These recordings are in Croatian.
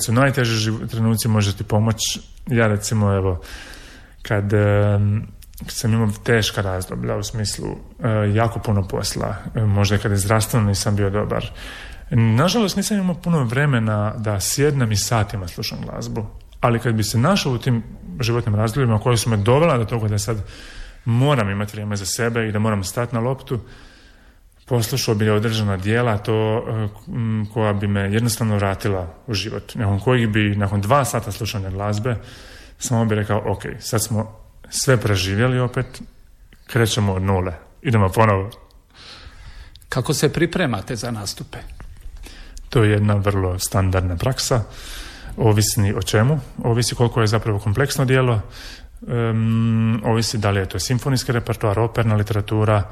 kad su najteži trenuci može ti pomoći. Ja recimo, evo, kad sam imao teška razdoblja u smislu jako puno posla, možda kad je zdravstveno nisam bio dobar. Nažalost nisam imao puno vremena da sjednem i satima slušam glazbu, ali kad bi se našao u tim životnim razdobljima koje su me dovela do toga da sad moram imati vrijeme za sebe i da moram stati na loptu, poslušao bi određena dijela koja bi me jednostavno vratila u život. Nakon kojih bi, nakon 2 sata slušanja glazbe, samo bi rekao, ok, sad smo sve preživjeli opet, krećemo od nule, idemo ponovo. Kako se pripremate za nastupe? To je jedna vrlo standardna praksa, ovisi o čemu, ovisi koliko je zapravo kompleksno djelo, ovisi da li je to simfonijski repertoar, operna literatura,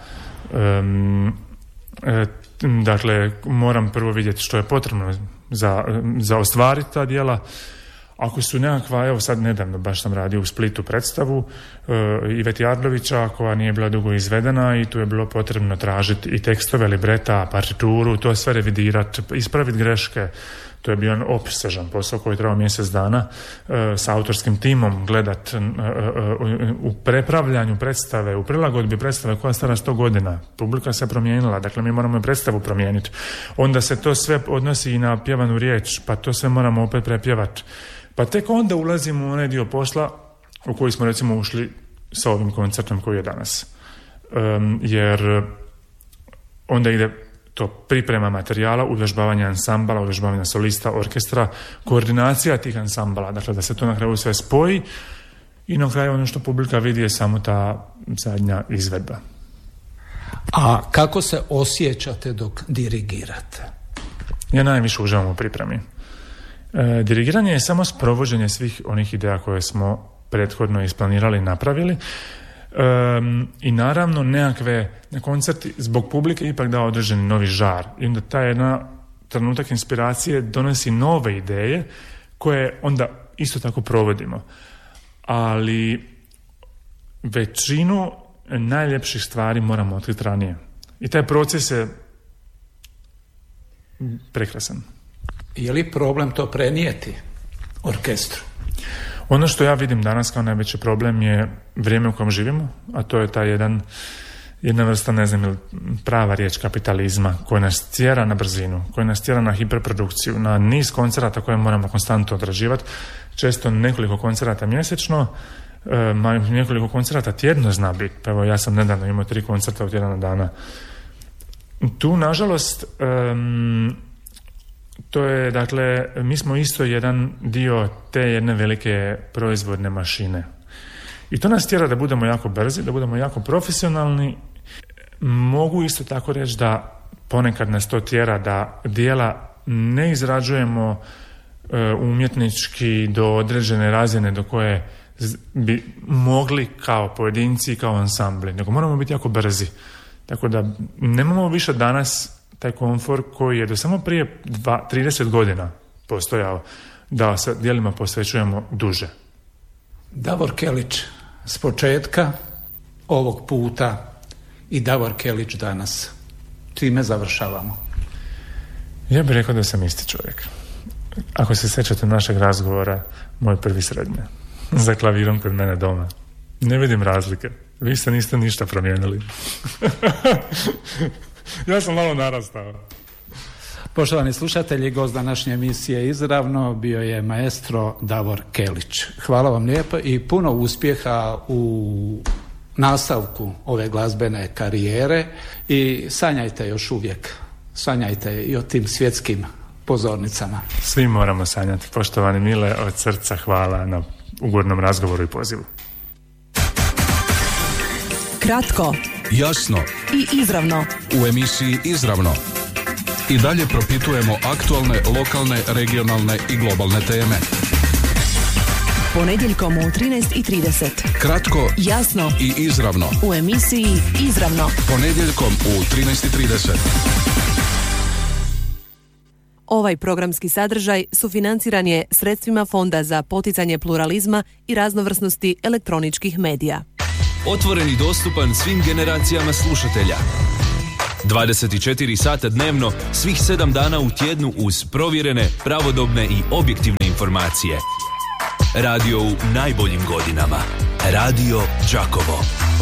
dakle moram prvo vidjeti što je potrebno za ostvariti ta djela. Ako su nekakva, evo sad nedavno baš sam radio u Splitu predstavu Iveti Arlovića koja nije bila dugo izvedena i tu je bilo potrebno tražiti i tekstove, libreta, partituru, to sve revidirati, ispraviti greške. To je bio jedan opsežan posao koji je trebao mjesec dana s autorskim timom gledat u prepravljanju predstave, u prilagodbi predstave koja je stara 100 godina. Publika se promijenila, dakle mi moramo predstavu promijeniti. Onda se to sve odnosi i na pjevanu riječ, pa to sve moramo opet prepjevati. Pa tek onda ulazimo u onaj dio posla u koji smo recimo ušli sa ovim koncertom koji je danas. Jer onda ide to priprema materijala, uvježbavanje ansambala, uvježbavanje solista, orkestra, koordinacija tih ansambala, dakle da se to na kraju sve spoji i na kraju ono što publika vidi je samo ta zadnja izvedba. A kako se osjećate dok dirigirate? Ja najviše uživam u pripremi. Dirigiranje je samo sprovođenje svih onih ideja koje smo prethodno isplanirali i napravili. I naravno nekakve koncerti zbog publike ipak dao određeni novi žar i onda taj jedna trenutak inspiracije donosi nove ideje koje onda isto tako provodimo, ali većinu najljepših stvari moramo otkriti ranije i taj proces je prekrasan. Je li problem to prenijeti orkestru? Ono što ja vidim danas kao najveći problem je vrijeme u kojem živimo, a to je ta jedna vrsta, ne znam, prava riječ kapitalizma koja nas tjera na brzinu, koja nas tjera na hiperprodukciju, na niz koncerata koje moramo konstantno odrađivati, često nekoliko koncerata mjesečno, nekoliko koncerata tjedno zna biti. Pa evo ja sam nedavno imao 3 koncerta u tjedana dana. Tu, nažalost, to je, dakle, mi smo isto jedan dio te jedne velike proizvodne mašine. I to nas tjera da budemo jako brzi, da budemo jako profesionalni. Mogu isto tako reći da ponekad nas to tjera da djela ne izrađujemo umjetnički do određene razine do koje bi mogli kao pojedinci i kao ansambli, nego moramo biti jako brzi. Tako da nemamo više danas taj komfor koji je do samo prije 30 godina postojao, da se djelima posvećujemo duže. Davor Kelić s početka ovog puta i Davor Kelić danas. Time završavamo. Ja bih rekao da sam isti čovjek. Ako se sjećate našeg razgovora, moj prvi srednje, za klavirom kod mene doma. Ne vidim razlike. Vi se niste ništa promijenili. Ja sam malo narastao. Poštovani slušatelji, gost današnje emisije Izravno bio je maestro Davor Kelić. Hvala vam lijepo i puno uspjeha u nastavku ove glazbene karijere i sanjajte još uvijek. Sanjajte i o tim svjetskim pozornicama. Svi moramo sanjati. Poštovani Mile, od srca hvala na ugodnom razgovoru i pozivu. Kratko, jasno i izravno. U emisiji Izravno i dalje propitujemo aktualne, lokalne, regionalne i globalne teme. Ponedjeljkom u 13:30. Kratko, jasno i izravno. U emisiji Izravno. Ponedjeljkom u 13:30. Ovaj programski sadržaj sufinanciran je sredstvima Fonda za poticanje pluralizma i raznovrsnosti elektroničkih medija. Otvoren i dostupan svim generacijama slušatelja. 24 sata dnevno, svih 7 dana u tjednu uz provjerene, pravodobne i objektivne informacije. Radio u najboljim godinama. Radio Đakovo.